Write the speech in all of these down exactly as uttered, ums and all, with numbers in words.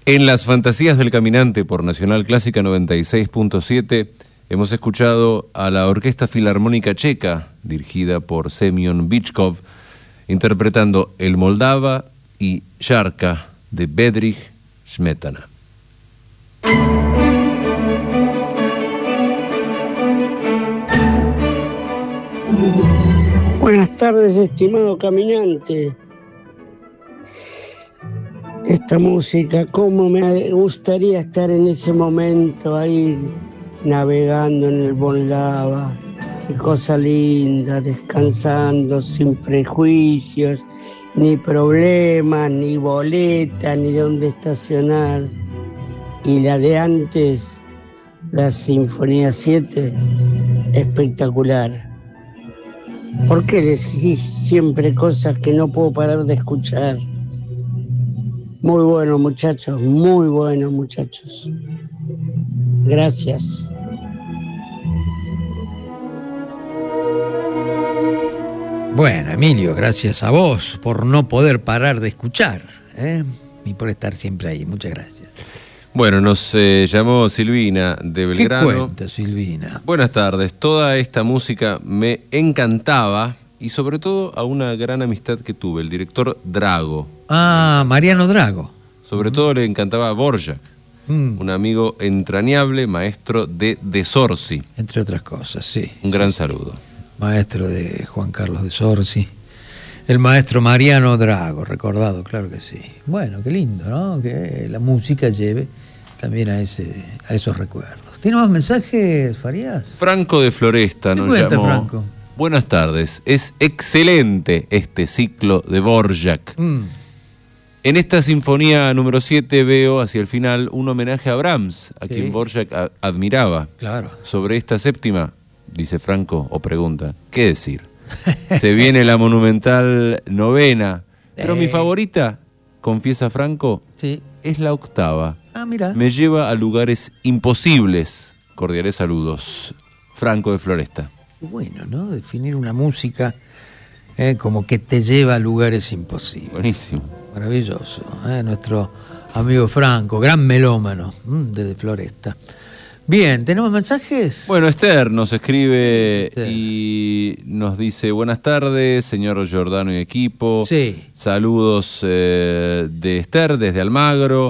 En las fantasías del caminante por Nacional Clásica noventa y seis punto siete hemos escuchado a la Orquesta Filarmónica Checa, dirigida por Semyon Bychkov, interpretando El Moldava y Yarka de Bedřich Smetana. Buenas tardes, estimado caminante. Esta música, cómo me gustaría estar en ese momento ahí navegando en el Moldava. Qué cosa linda, descansando sin prejuicios, ni problemas, ni boletas, ni dónde estacionar. Y la de antes, la Sinfonía siete, espectacular. ¿Por qué elegís siempre cosas que no puedo parar de escuchar? Muy bueno, muchachos, muy bueno, muchachos. Gracias. Bueno, Emilio, gracias a vos por no poder parar de escuchar, ¿eh? Y por estar siempre ahí. Muchas gracias. Bueno, nos eh, llamó Silvina de Belgrano. ¿Qué cuenta, Silvina? Buenas tardes. Toda esta música me encantaba y sobre todo a una gran amistad que tuve, el director Drago. Ah, Mariano Drago. Sobre uh-huh. todo le encantaba Dvořák, mm. un amigo entrañable, maestro de De Zorzi. Entre otras cosas, sí. Un sí, gran sí. saludo. Maestro de Juan Carlos de Zorzi. El maestro Mariano Drago, recordado, claro que sí. Bueno, qué lindo, ¿no? Que la música lleve también a ese a esos recuerdos. ¿Tiene más mensajes, Farías? Franco de Floresta nos cuenta, llamó. Franco? Buenas tardes. Es excelente este ciclo de Dvořák. Mm. En esta sinfonía número siete veo hacia el final un homenaje a Brahms, a sí. quien Dvořák a- admiraba. Claro. Sobre esta séptima, dice Franco, o pregunta, ¿qué decir? Se viene la monumental novena, pero eh. mi favorita, confiesa Franco, sí. es la octava. Ah, mira. Me lleva a lugares imposibles. Cordiales saludos. Franco de Floresta. Bueno, ¿no? Definir una música eh, como que te lleva a lugares imposibles. Buenísimo. Maravilloso. ¿eh? Nuestro amigo Franco, gran melómano mmm, desde Floresta. Bien, ¿tenemos mensajes? Bueno, Esther nos escribe Esther. y nos dice, buenas tardes, señor Giordano y equipo. Sí. Saludos eh, de Esther desde Almagro.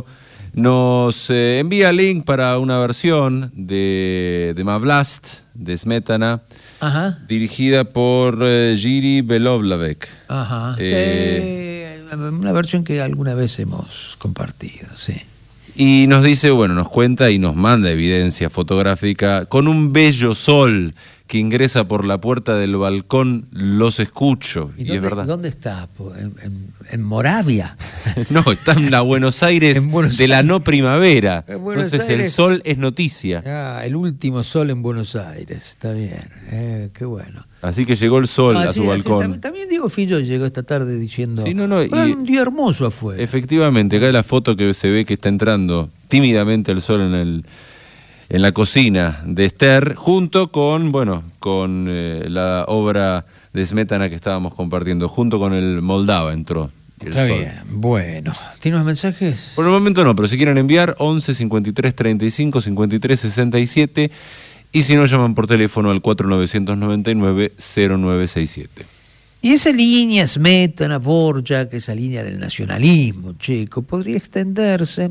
Nos eh, envía link para una versión de, de Mavlast, de Smetana, Ajá. dirigida por eh, Jiří Belohlavek. Ajá. Eh, sí, una versión que alguna vez hemos compartido, sí. Y nos dice, bueno, nos cuenta y nos manda evidencia fotográfica con un bello sol que ingresa por la puerta del balcón, los escucho. ¿Y, y dónde, es verdad. ¿Dónde está? ¿En, en, en Moravia? No, está en la Buenos Aires en Buenos de la Aires. no primavera. Entonces Aires. El sol es noticia. Ah, el último sol en Buenos Aires, está bien. Eh, qué bueno. Así que llegó el sol ah, a su sí, balcón. Sí, también, también Diego Fillo llegó esta tarde diciendo, sí, no, no, y un día hermoso afuera. Efectivamente, acá la foto que se ve que está entrando tímidamente el sol en el en la cocina de Esther, junto con, bueno, con eh, la obra de Smetana que estábamos compartiendo, junto con el Moldava entró el Está sol. bien, bueno. ¿Tienes más mensajes? Por el momento no, pero si quieren enviar, once cincuenta y tres treinta y cinco cincuenta y tres sesenta y siete, y si no, llaman por teléfono al cuatro nueve nueve nueve cero nueve seis siete. Y esa línea Smetana, Dvořák, esa línea del nacionalismo checo, podría extenderse,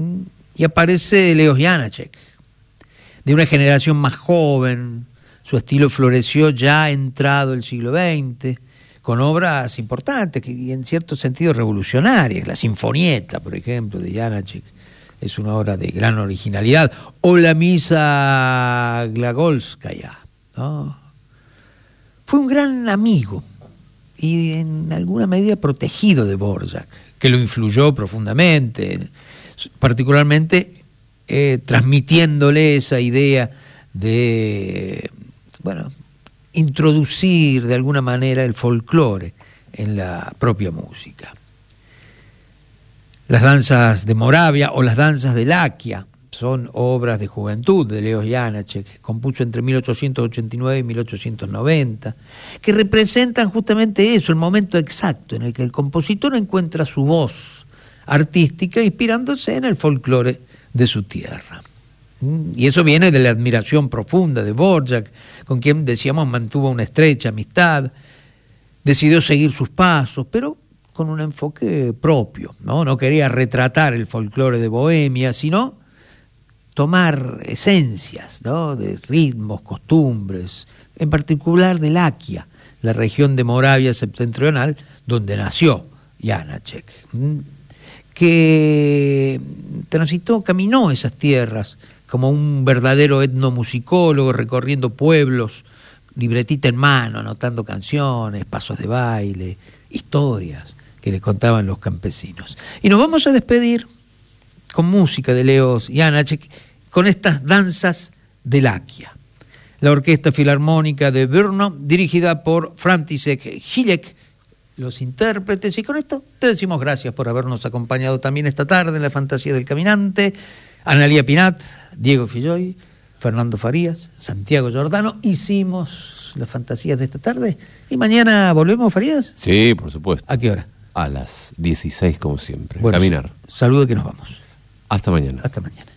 y aparece Leos Janáček, de una generación más joven. Su estilo floreció ya entrado el siglo veinte, con obras importantes y en cierto sentido revolucionarias. La Sinfonieta, por ejemplo, de Janáček, es una obra de gran originalidad. O la Misa Glagolskaya, ¿no? Fue un gran amigo y en alguna medida protegido de Dvořák, que lo influyó profundamente, particularmente eh, transmitiéndole esa idea de, bueno, introducir de alguna manera el folclore en la propia música. Las danzas de Moravia o las danzas de Laquia son obras de juventud de Leos Janáček, compuso entre mil ochocientos ochenta y nueve y mil ochocientos noventa, que representan justamente eso, el momento exacto en el que el compositor encuentra su voz artística, inspirándose en el folclore de su tierra. Y eso viene de la admiración profunda de Dvorak, con quien, decíamos, mantuvo una estrecha amistad, decidió seguir sus pasos, pero con un enfoque propio, ¿no? No quería retratar el folclore de Bohemia, sino tomar esencias, ¿no? De ritmos, costumbres, en particular de Laquia, la región de Moravia septentrional, donde nació Janáček, que transitó, caminó esas tierras como un verdadero etnomusicólogo, recorriendo pueblos, libretita en mano, anotando canciones, pasos de baile, historias que le contaban los campesinos. Y nos vamos a despedir con música de Leos Janáček, con estas danzas de Laquia. La Orquesta Filarmónica de Brno, dirigida por František Hillek, los intérpretes, y con esto te decimos gracias por habernos acompañado también esta tarde en La Fantasía del Caminante. Analía Pinat, Diego Filloy, Fernando Farías, Santiago Giordano, hicimos las fantasías de esta tarde. ¿Y mañana volvemos, Farías? Sí, por supuesto. ¿A qué hora? A las dieciséis, como siempre. Bueno, Caminar. Saludo que nos vamos. Hasta mañana. Hasta mañana.